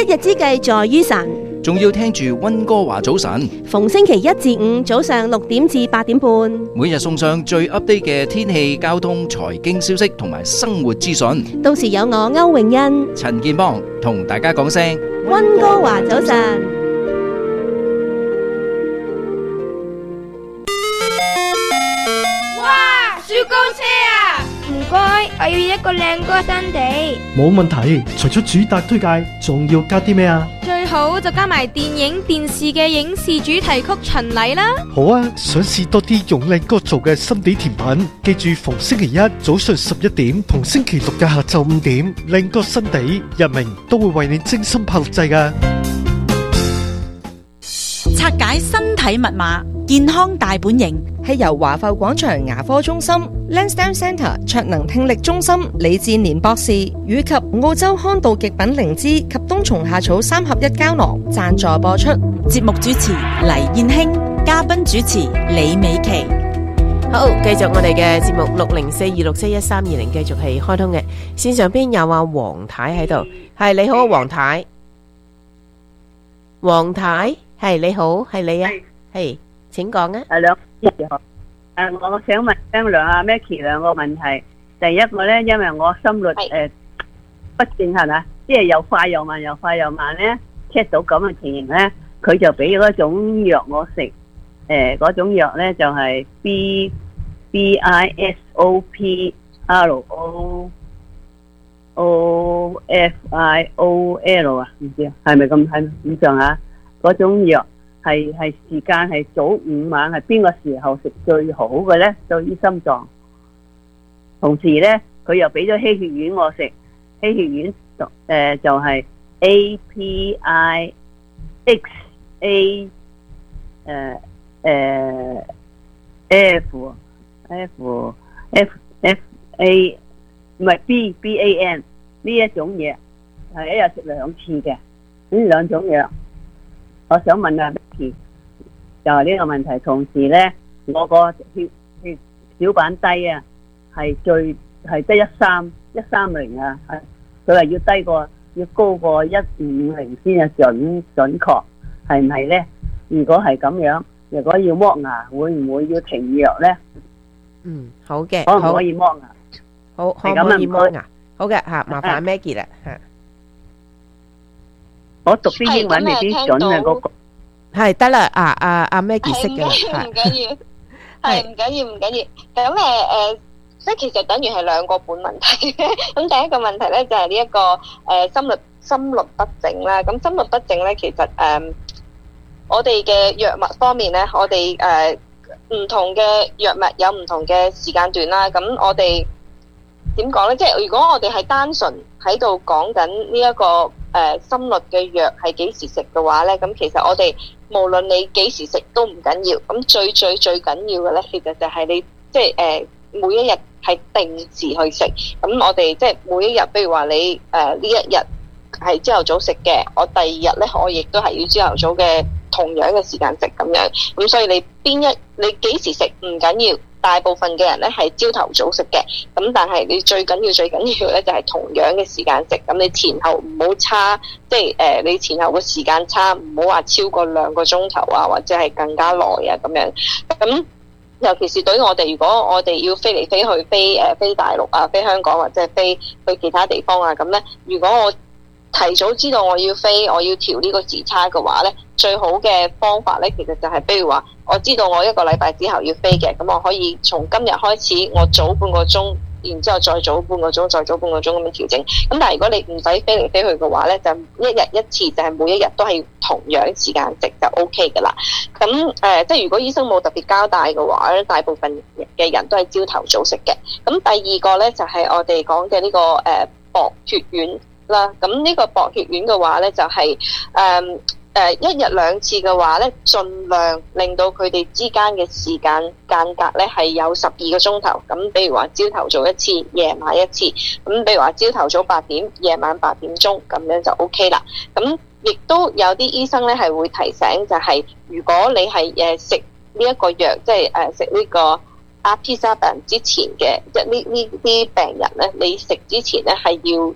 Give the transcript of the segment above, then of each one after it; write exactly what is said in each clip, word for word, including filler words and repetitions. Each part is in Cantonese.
日之計在於晨， 仲要聽住溫哥華早晨， 逢星期一至五早上六點至八點半， 每日送上最 update 嘅天氣、交通、財經消息同埋生活資訊。 到時有我歐永欣、 陳健邦同大家講聲溫哥華早晨。 哇！雪糕車啊！唔該，我要一個靚歌新地。 冇問題，除咗主打推介，仲要加啲咩啊？ 最好就加埋電影電視嘅影視主題曲巡禮啦。 好啊，想試多啲用靚歌做嘅心地甜品，記住逢星期一早上十一點同星期六嘅下晝五點，靚歌新地日明都會為你精心拍錄製㗎。 拆解身體密碼，健康大本營， 係由華埠廣場牙科中心、Lansdowne Centre 卓能聽力中心李志年博士以及澳洲康道極品靈芝及冬蟲夏草三合一膠囊贊助播出。 節目主持黎燕興，嘉賓主持李美琪。 好，繼續我哋嘅節目六零四二六七一三二零，繼續係開通嘅。線上邊有阿黃太喺度，係你好，黃太，黃太係你好，係你啊，係，請講啊。 係兩誒，我想問張兩阿 Maggie 兩個問題。第一個咧，因為我心率誒不正係咪，即係又快又慢，又快又慢咧 check 到咁嘅情形咧，佢就俾嗰種藥我食，誒嗰種藥咧就係 B B I S O P R O O F I O L 啊，唔知啊，係咪咁係咁上下？嗰種藥係係時間係早午晚，係邊個時候食最好嘅咧？對於心臟，同時咧佢又俾咗稀血丸我食，稀血丸誒就係 A P I X A 誒誒 F F F F A 唔係 B B A N 呢一種嘢係一日食兩次嘅，呢兩種藥。我想問下 Vicky 就係呢個問題，同時咧我個血血小板低啊，係最係得一三一三零啊，佢話要低過要高過一五零先係準準確，係唔係咧？如果係咁樣，如果要剝牙，會唔會要停藥咧？ 嗯，好嘅， 可唔可以剝牙？ 好，可唔可以剝牙？好嘅吓，麻煩 Maggie 啦吓。我讀啲英文未必準啊，嗰個係得啦，啊啊啊 Maggie 識嘅啦， 係唔緊要，係唔緊要唔緊要。咁誒誒，即係其實等於係兩個本問題。咁第一個問題咧就係呢一個誒心律心律不整啦。咁心律不整咧，其實誒我哋嘅藥物方面咧，我哋誒唔同嘅藥物有唔同嘅時間段啦。咁我哋點講咧？即係如果我哋係單純喺度講緊呢一個。誒、呃、心律嘅藥係幾時食嘅話咧，咁其實我哋無論你幾時食都唔緊要，咁最最最緊要嘅咧，其實就係你即係誒、呃、每一日係定時去食。咁我哋即係每一日，譬如話你誒呢、呃、一日係朝頭早食嘅，我第二日咧我亦都係要朝頭早嘅同樣嘅時間食咁樣。咁所以你邊一你幾時食唔緊要。大部分嘅人咧係朝頭早食嘅，咁但係你最緊要最緊要咧就係同樣嘅時間食，咁你前後唔好差，即係誒你前後嘅時間差，唔好話超過兩個鐘頭啊，或者係更加耐啊咁樣。咁尤其是對於我哋，如果我哋要飛嚟飛去，飛誒飛大陸啊，飛香港或者係飛去其他地方啊，咁咧，如果我提早知道我要飛，我要調呢個時差嘅話咧，最好嘅方法咧，其實就係比如話，我知道我一個禮拜之後要飛嘅，咁我可以從今日開始，我早半個鐘，然之後再早半個鐘，再早半個鐘咁樣調整。咁但係如果你唔使飛嚟飛去嘅話咧，就一日一次，就係每一日都係同樣時間食就 O K 噶啦。咁誒、呃，即係如果醫生冇特別交代嘅話咧，大部分嘅人都係朝頭早食嘅。咁第二個咧就係、是、我哋講嘅呢個誒、呃、薄血丸啦。咁呢個薄血丸嘅話咧就係、是、誒。呃誒、呃、一日兩次嘅話咧，盡量令到佢哋之間嘅時間間隔咧係有十二個鐘頭。咁比如話朝頭早一次，夜晚一次。咁比如話朝頭早八點，夜晚八點鐘，咁樣就 O K 啦。咁亦都有啲醫生咧係會提醒、就是，就係如果你係誒食呢一個藥，即係誒食呢個阿匹沙病之前嘅，即係呢呢啲病人咧，你食之前咧係要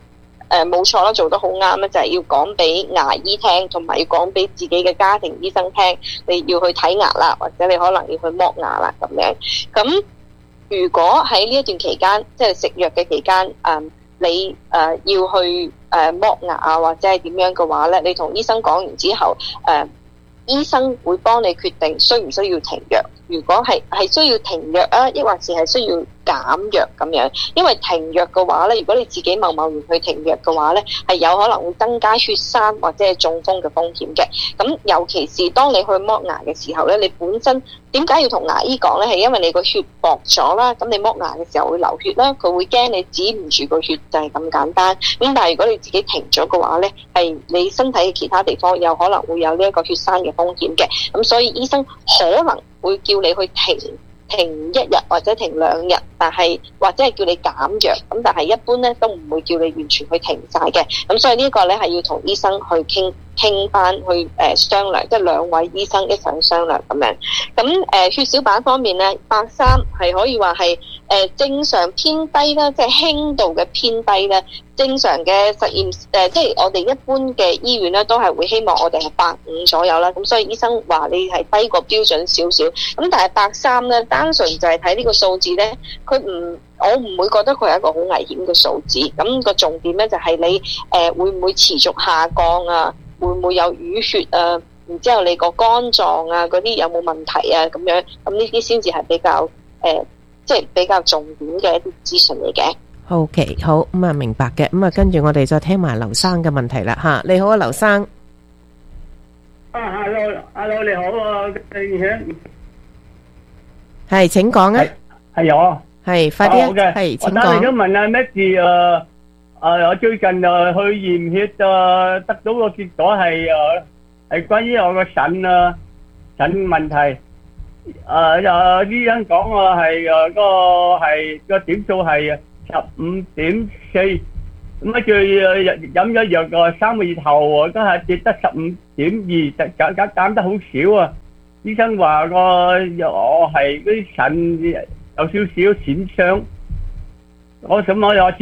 誒冇錯啦，做得好啱咧，就係要講俾牙醫聽，同埋要講俾自己嘅家庭醫生聽，你要去睇牙啦，或者你可能要去剝牙啦咁樣。咁如果喺呢一段期間，即係食藥嘅期間，誒你誒要去誒剝牙啊，或者係點樣嘅話咧，你同醫生講完之後，誒醫生會幫你決定需唔需要停藥。如果係係需要停藥啊，抑或是係需要減藥咁樣，因為停藥嘅話咧，如果你自己貿貿然去停藥嘅話咧，係有可能會增加血栓或者係中風嘅風險嘅。咁尤其是當你去剝牙嘅時候咧，你本身點解要同牙醫講咧？係因為你個血薄咗啦，咁你剝牙嘅時候會流血啦，佢會驚你止唔住個血，就係咁簡單。咁但係如果你自己停咗嘅話咧，係你身體嘅其他地方有可能會有呢一個血栓嘅風險嘅。咁所以醫生可能會叫你去停停一日或者停兩日，但係或者係叫你減藥，咁但係一般咧都唔會叫你完全去停晒嘅。咁所以呢個咧係要同醫生去傾傾翻去誒、呃、商量，即係兩位醫生一齊去商量咁樣。咁誒、呃、血小板方面咧，百三係可以話係誒正常偏低啦，即係輕度嘅偏低咧。正常嘅實驗誒、呃，即係我哋一般嘅醫院咧，都係會希望我哋係百五左右啦。咁所以醫生話你係低過標準少少。咁但係百三咧，單純就係睇呢個數字咧，佢唔，我唔會覺得佢係一個好危險嘅數字。咁個重點咧就係你誒、呃、會唔會持續下降啊？會唔會有淤血啊？然之後你個肝臟啊嗰啲有冇問題啊？咁樣咁呢啲先至係比較誒、呃，即係比較重點嘅一啲資訊嚟嘅。 OK， 好咁啊，明白嘅。咁啊，跟住我哋再聽埋劉生嘅問題啦吓。你好啊，劉生。 啊 ，hello，hello， 你好啊，鄭生。 係，請講啊。 係我。 係，快啲啊。係，請講。 我打嚟想問下咩事誒誒，我最近誒去驗血誒，得到個結果係誒係關於我個腎啊腎問題。誒誒，醫生講我係誒個係個點數係十五點四，咁啊，佢飲咗藥個三個月後，都係跌得十五點二，減減減得好少啊！醫生話個我係嗰啲腎有少少損傷，我想我有。